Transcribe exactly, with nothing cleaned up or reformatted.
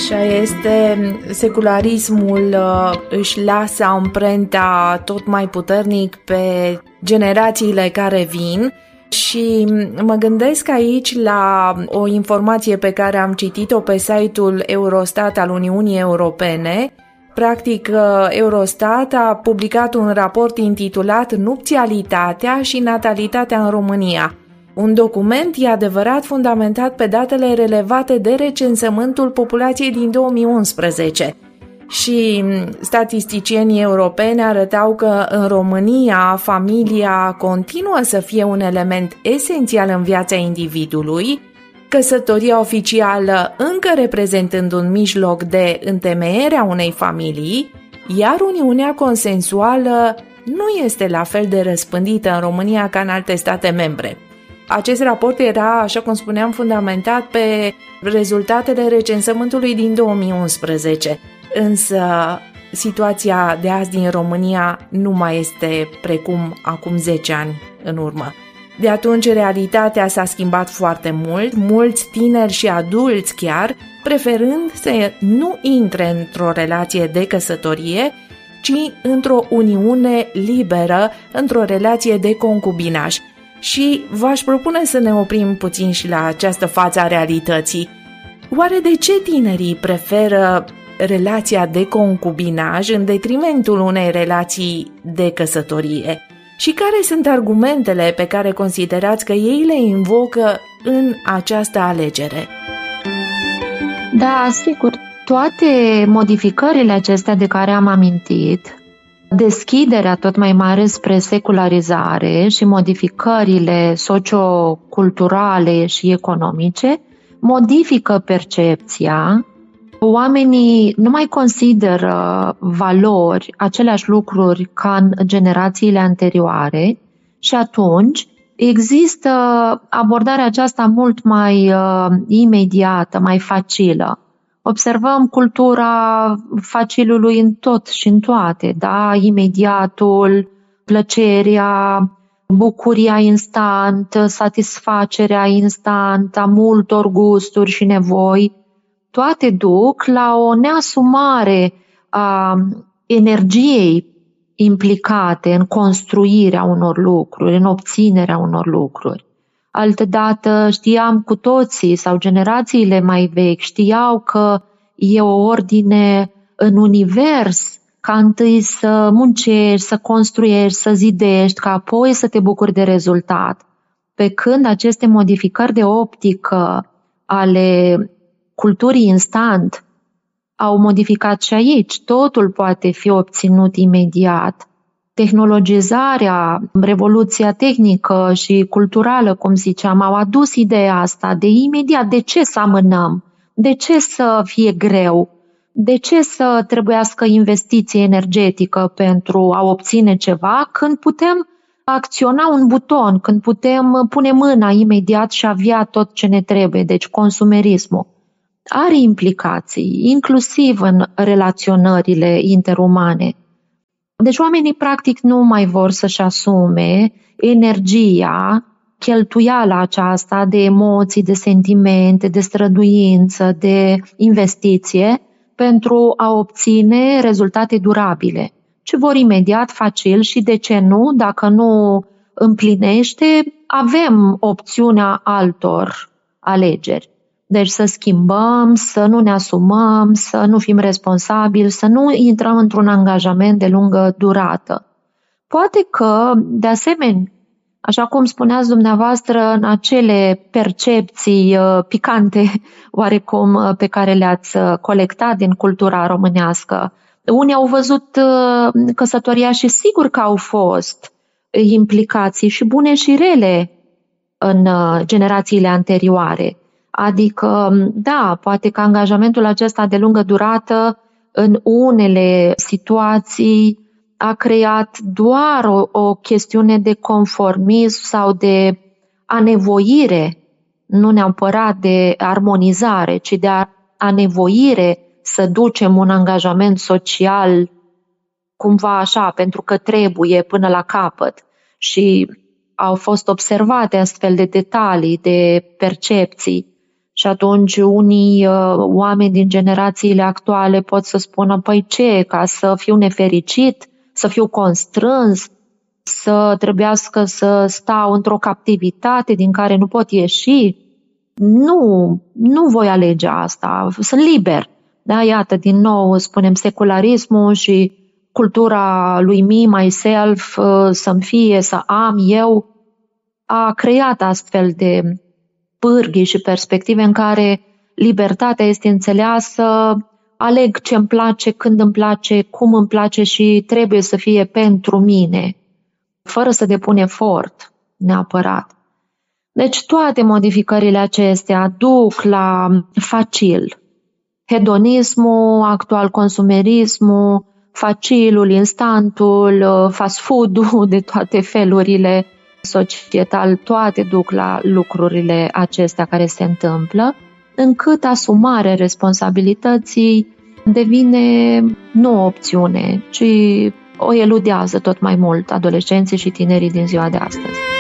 Așa este, secularismul își lasă amprenta tot mai puternic pe generațiile care vin și mă gândesc aici la o informație pe care am citit-o pe site-ul Eurostat al Uniunii Europene. Practic, Eurostat a publicat un raport intitulat Nupțialitatea și natalitatea în România. Un document, e adevărat, fundamentat pe datele relevate de recensământul populației din două mii unsprezece. Și statisticienii europeni arătau că în România familia continuă să fie un element esențial în viața individului, căsătoria oficială încă reprezentând un mijloc de întemeiere a unei familii, iar uniunea consensuală nu este la fel de răspândită în România ca în alte state membre. Acest raport era, așa cum spuneam, fundamentat pe rezultatele recensământului din două mii unsprezece, însă situația de azi din România nu mai este precum acum zece ani în urmă. De atunci realitatea s-a schimbat foarte mult, mulți tineri și adulți chiar, preferând să nu intre într-o relație de căsătorie, ci într-o uniune liberă, într-o relație de concubinaj. Și v-aș propune să ne oprim puțin și la această față a realității. Oare de ce tinerii preferă relația de concubinaj în detrimentul unei relații de căsătorie? Și care sunt argumentele pe care considerați că ei le invocă în această alegere? Da, sigur, toate modificările acestea de care am amintit, deschiderea tot mai mare spre secularizare și modificările socioculturale și economice modifică percepția. Oamenii nu mai consideră valori, aceleași lucruri ca în generațiile anterioare și atunci există abordarea aceasta mult mai uh, imediată, mai facilă. Observăm cultura facilului în tot și în toate, da? Imediatul, plăcerea, bucuria instant, satisfacerea instant a multor gusturi și nevoi, toate duc la o neasumare a energiei implicate în construirea unor lucruri, în obținerea unor lucruri. Altădată știam cu toții sau generațiile mai vechi știau că e o ordine în univers ca întâi să muncești, să construiești, să zidești, ca apoi să te bucuri de rezultat. Pe când aceste modificări de optică ale culturii instant au modificat și aici. Totul poate fi obținut imediat. Tehnologizarea, revoluția tehnică și culturală, cum ziceam, au adus ideea asta de imediat. De ce să amânăm? De ce să fie greu? De ce să trebuiască investiție energetică pentru a obține ceva când putem acționa un buton, când putem pune mâna imediat și avea tot ce ne trebuie, deci consumerismul? Are implicații, inclusiv în relaționările interumane. Deci oamenii practic nu mai vor să-și asume energia, cheltuiala aceasta de emoții, de sentimente, de străduință, de investiție pentru a obține rezultate durabile. Ce vor imediat, facil și de ce nu, dacă nu împlinește, avem opțiunea altor alegeri. Deci să schimbăm, să nu ne asumăm, să nu fim responsabili, să nu intrăm într-un angajament de lungă durată. Poate că, de asemenea, așa cum spuneați dumneavoastră, în acele percepții picante oarecum pe care le-ați colectat din cultura românească, unii au văzut căsătoria și sigur că au fost implicații și bune și rele în generațiile anterioare. Adică, da, poate că angajamentul acesta de lungă durată în unele situații a creat doar o, o chestiune de conformism sau de anevoire, nu neapărat de armonizare, ci de anevoire să ducem un angajament social cumva așa, pentru că trebuie până la capăt. Și au fost observate astfel de detalii, de percepții. Și atunci unii uh, oameni din generațiile actuale pot să spună, păi ce, ca să fiu nefericit, să fiu constrâns, să trebuiască să stau într-o captivitate din care nu pot ieși? Nu, nu voi alege asta, sunt liber. Da, iată, din nou spunem secularismul și cultura lui me, myself, să-mi fie, să am eu, a creat astfel de pârghii și perspective în care libertatea este înțeleasă, aleg ce îmi place, când îmi place, cum îmi place și trebuie să fie pentru mine, fără să depun efort neapărat. Deci toate modificările acestea duc la facil. Hedonismul, actual consumerismul, facilul, instantul, fast food-ul de toate felurile societal, toate duc la lucrurile acestea care se întâmplă, încât asumarea responsabilității devine nu o opțiune, ci o eludează tot mai mult adolescenții și tinerii din ziua de astăzi.